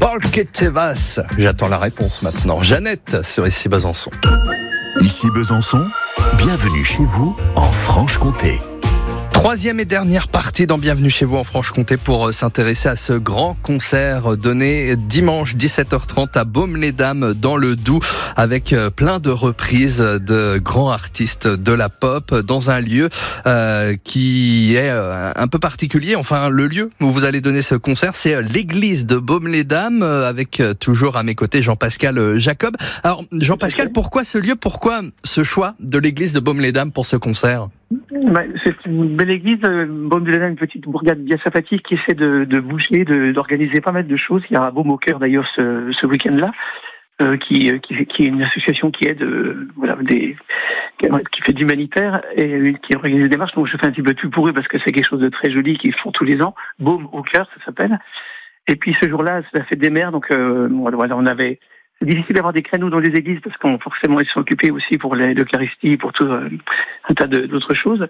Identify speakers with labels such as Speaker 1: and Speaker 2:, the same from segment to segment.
Speaker 1: Porque te vas. J'attends la réponse maintenant. Jeannette sur Ici Besançon.
Speaker 2: Ici Besançon, bienvenue chez vous en Franche-Comté.
Speaker 1: Troisième et dernière partie dans Bienvenue chez vous en Franche-Comté pour s'intéresser à ce grand concert donné dimanche 17h30 à Baume-les-Dames dans le Doubs avec plein de reprises de grands artistes de la pop dans un lieu qui est un peu particulier. Enfin, le lieu où vous allez donner ce concert, c'est l'église de Baume-les-Dames avec toujours à mes côtés Jean-Pascal Jacob. Alors, Jean-Pascal, pourquoi ce lieu? Pourquoi ce choix de l'église de Baume-les-Dames pour ce concert?
Speaker 3: C'est une belle église, Baume-les-Dames, une petite bourgade bien sympathique qui essaie de bouger, d'organiser pas mal de choses. Il y a Baume au cœur d'ailleurs ce week-end-là, qui est une association qui aide, qui fait de l'humanitaire et qui organise des démarches. Donc je fais un petit peu tout pour eux parce que c'est quelque chose de très joli qu'ils font tous les ans. Baume au cœur, ça s'appelle. Et puis ce jour-là, c'est la fête des mères, donc on avait. C'est difficile d'avoir des créneaux dans les églises parce qu'on forcément ils sont occupés aussi pour l'Eucharistie, pour tout un tas d'autres choses.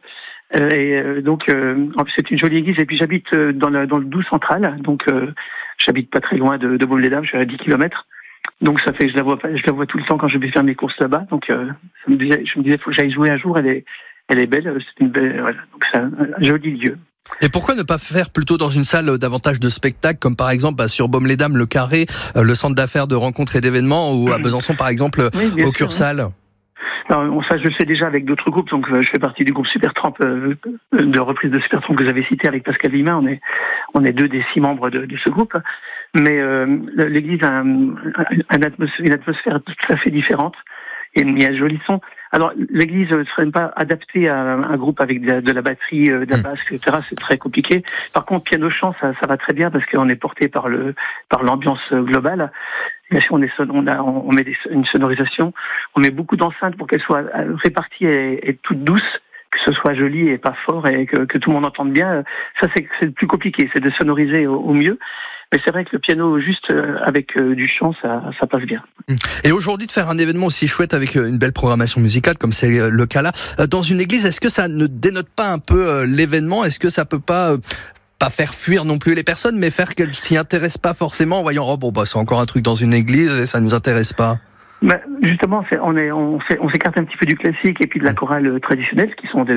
Speaker 3: Donc c'est une jolie église et puis j'habite dans le Doubs central, donc j'habite pas très loin de Baume-les-Dames, je suis à 10 km. Donc ça fait je la vois tout le temps quand je vais faire mes courses là-bas. Donc je me disais faut que j'aille jouer un jour, elle est belle, c'est une belle donc c'est un joli lieu.
Speaker 1: Et pourquoi ne pas faire plutôt dans une salle davantage de spectacles, comme par exemple sur Baume-les-Dames, le Carré, le centre d'affaires de rencontres et d'événements, ou à Besançon par exemple, au Cursal?
Speaker 3: Alors, ça, je le sais déjà avec d'autres groupes. Donc, je fais partie du groupe Supertramp, de reprise de Supertramp que vous avez cité avec Pascal Vimin. On est 2 des 6 membres de ce groupe. Mais l'église a une atmosphère tout à fait différente. Et il y a un joli son. Alors, l'église ne serait même pas adaptée à un groupe avec de la batterie, de la basse, etc. C'est très compliqué. Par contre, piano-chant, ça va très bien parce qu'on est porté par l'ambiance globale. Bien sûr, on met une sonorisation. On met beaucoup d'enceintes pour qu'elles soient réparties et toutes douces, que ce soit joli et pas fort et que tout le monde entende bien. Ça, c'est le plus compliqué, c'est de sonoriser au mieux. Mais c'est vrai que le piano, juste avec du chant, ça passe bien.
Speaker 1: Et aujourd'hui, de faire un événement aussi chouette avec une belle programmation musicale, comme c'est le cas là, dans une église, est-ce que ça ne dénote pas un peu l'événement? Est-ce que ça peut pas faire fuir non plus les personnes, mais faire qu'elles s'y intéressent pas forcément en voyant c'est encore un truc dans une église et ça nous intéresse pas?
Speaker 3: Justement, on s'écarte un petit peu du classique et puis de la chorale traditionnelle, qui sont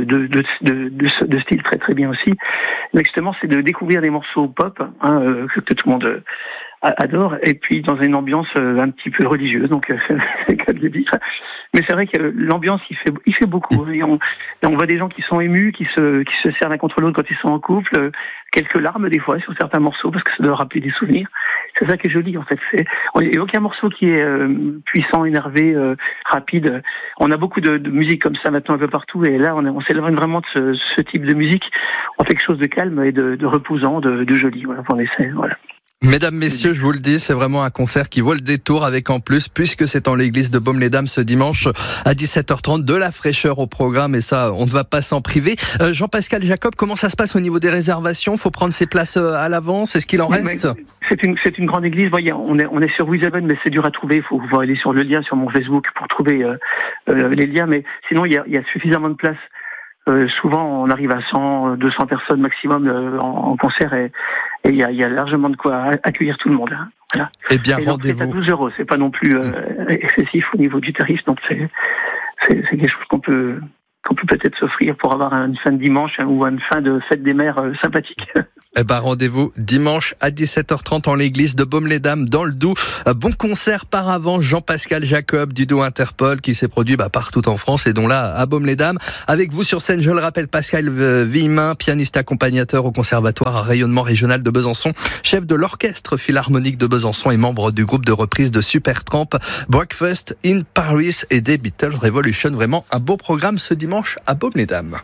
Speaker 3: de style très très bien aussi. Mais justement, c'est de découvrir des morceaux pop que tout le monde adore, et puis dans une ambiance un petit peu religieuse, donc c'est le cas de le dire. Mais c'est vrai que l'ambiance, il fait beaucoup. Et on voit des gens qui sont émus, qui se serrent l'un contre l'autre quand ils sont en couple, quelques larmes des fois sur certains morceaux, parce que ça doit rappeler des souvenirs. C'est ça qui est joli, en fait. Il n'y a aucun morceau qui est puissant, énervé, rapide. On a beaucoup de musique comme ça maintenant un peu partout, et là, on s'éloigne vraiment de ce type de musique. On fait quelque chose de calme et de reposant, de joli. Voilà, on essaie, voilà.
Speaker 1: Mesdames, messieurs, je vous le dis, c'est vraiment un concert qui vaut le détour avec en plus, puisque c'est en l'église de Baume-les-Dames ce dimanche à 17h30, de la fraîcheur au programme, et ça, on ne va pas s'en priver. Jean-Pascal Jacob, comment ça se passe au niveau des réservations? Faut prendre ses places à l'avance? Est-ce qu'il en reste?
Speaker 3: C'est une grande église. Voyez, on est sur Wiesbaden, mais c'est dur à trouver. Il faut aller sur le lien sur mon Facebook pour trouver les liens, mais sinon, il y a suffisamment de places. Souvent, on arrive à 100, 200 personnes maximum en concert et il y a largement de quoi accueillir tout le monde. Voilà.
Speaker 1: Eh bien, rendez-vous.
Speaker 3: C'est à 12 €, c'est pas non plus excessif au niveau du tarif, donc c'est quelque chose qu'on peut peut-être s'offrir pour avoir une fin de dimanche ou une fin de fête des mères sympathique.
Speaker 1: Eh ben, rendez-vous dimanche à 17h30 en l'église de Baume-les-Dames dans le Doubs. Bon concert par avance, Jean-Pascal Jacob du duo Interpol qui s'est produit partout en France et dont là à Baume-les-Dames. Avec vous sur scène, je le rappelle, Pascal Vimin, pianiste accompagnateur au Conservatoire à rayonnement régional de Besançon, chef de l'Orchestre Philharmonique de Besançon et membre du groupe de reprise de Supertramp, Breakfast in Paris et des Beatles Revolution. Vraiment un beau programme ce dimanche à Baume-les-Dames.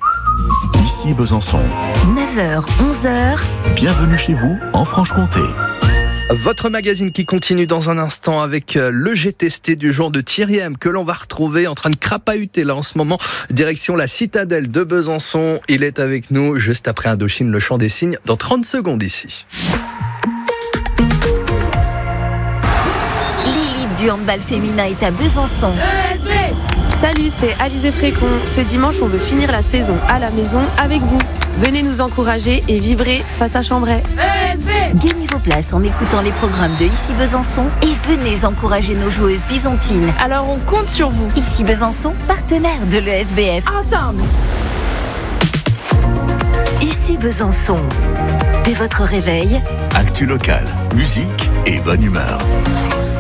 Speaker 2: Ici Besançon.
Speaker 4: 9h, 11h.
Speaker 2: Bienvenue chez vous en Franche-Comté.
Speaker 1: Votre magazine qui continue dans un instant avec le GTST du jour de Thierry M que l'on va retrouver en train de crapahuter là en ce moment, direction la citadelle de Besançon. Il est avec nous juste après Indochine, le chant des cygnes, dans 30 secondes ici.
Speaker 4: L'élite du handball féminin est à Besançon.
Speaker 5: Salut, c'est Alizé Frécon. Ce dimanche, on veut finir la saison à la maison avec vous. Venez nous encourager et vibrer face à Chambray. ESV
Speaker 4: Gagnez vos places en écoutant les programmes de Ici Besançon et venez encourager nos joueuses bisontines.
Speaker 5: Alors on compte sur vous.
Speaker 4: Ici Besançon, partenaire de l'ESBF.
Speaker 5: Ensemble.
Speaker 6: Ici Besançon. Dès votre réveil,
Speaker 2: Actu locale, musique et bonne humeur.